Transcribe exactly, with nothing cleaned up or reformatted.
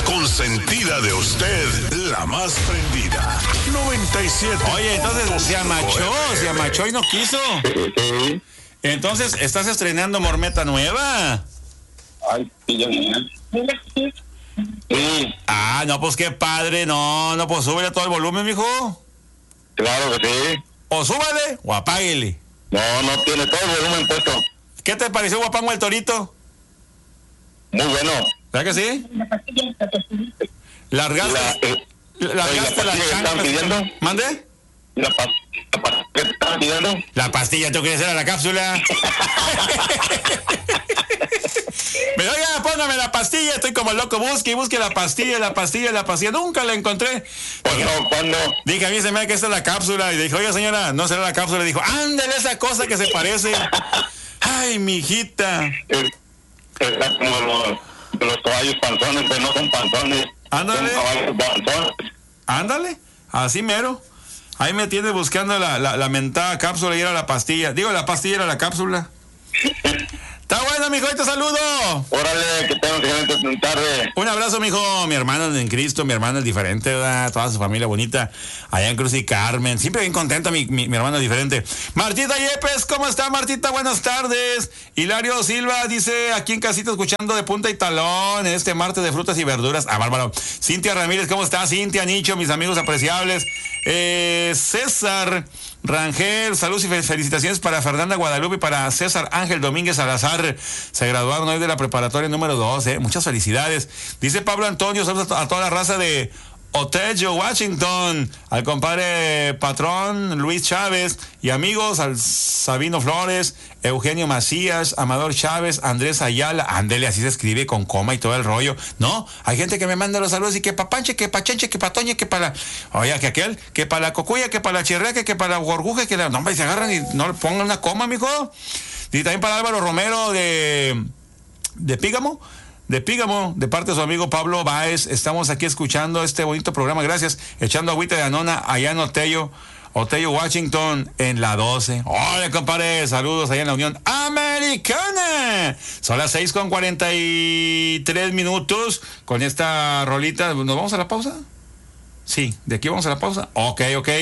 consentida de usted, la más prendida. noventa y siete. Oye, entonces se amachó, se amachó y no quiso. Sí. Entonces, ¿estás estrenando mormeta nueva? Ay, sí, ya vi. Sí, Ah, no, pues qué padre. No, no, pues súbele todo el volumen, mijo. claro que sí. O súbale o apáguele. No, no tiene todo el volumen puesto. ¿Qué te pareció Guapango el Torito? Muy bueno. ¿Verdad que sí? Largaste, La, eh, largaste la las pastilla que estaban chanclas. pidiendo. ¿Mande? La, pa- la pastilla que estaban pidiendo. La pastilla, ¿tú quieres hacer a la cápsula? Pero oiga, póngame la pastilla, estoy como loco, busque y busque la pastilla, la pastilla, la pastilla, nunca la encontré. ¿Cuándo? ¿Cuándo? Dije, a mí se me da que esta es la cápsula. Y dije, oiga señora, no será la cápsula. Y dijo, ándale esa cosa que se parece. Ay, mijita. Es, es como los, los caballos panzones, pero no son panzones. Ándale. Son caballos panzones. Ándale, así mero. Ahí me tienes buscando la, la, la mentada cápsula y era la pastilla. Digo, la pastilla era la cápsula. Está bueno, mijo, y te saludo. Órale, que tengan excelente tarde. Un abrazo, mijo. Mi hermano en Cristo, mi hermano es diferente, ¿verdad? Toda su familia bonita. Allá en Cruz y Carmen. Siempre bien contenta, mi, mi, mi hermano es diferente. Martita Yepes, ¿cómo está, Martita? Buenas tardes. Hilario Silva dice, aquí en casita escuchando de punta y talón, en este martes de frutas y verduras. Ah, bárbaro. Cintia Ramírez, ¿cómo está? Cintia, Nicho, mis amigos apreciables. Eh, César Rangel, saludos y felicitaciones para Fernanda Guadalupe y para César Ángel Domínguez Salazar. Se graduaron hoy de la preparatoria número dos, ¿eh? Muchas felicidades. Dice Pablo Antonio, saludos a toda la raza de Otello, Washington, al compadre patrón Luis Chávez y amigos, al Sabino Flores, Eugenio Macías, Amador Chávez, Andrés Ayala. Ándele, así se escribe con coma y todo el rollo. No, hay gente que me manda los saludos y que pa' Panche, que pa' Chenche, que pa' Toñe, que para la... Oye, que aquel, que para la Cocuya, que para la Chirreque, que para la Gorguje, que la... No, hombre, se agarran y no le pongan una coma, mijo. Y también para Álvaro Romero de... de Pígamo. De Pígamo, de parte de su amigo Pablo Báez, estamos aquí escuchando este bonito programa, gracias, echando agüita de anona allá en Otello, Otello, Washington, en la doce. Hola, compadre, saludos allá en la Unión Americana. Son las seis con cuarenta y tres minutos, con esta rolita, ¿nos vamos a la pausa? Sí, ¿de aquí vamos a la pausa? Ok, ok.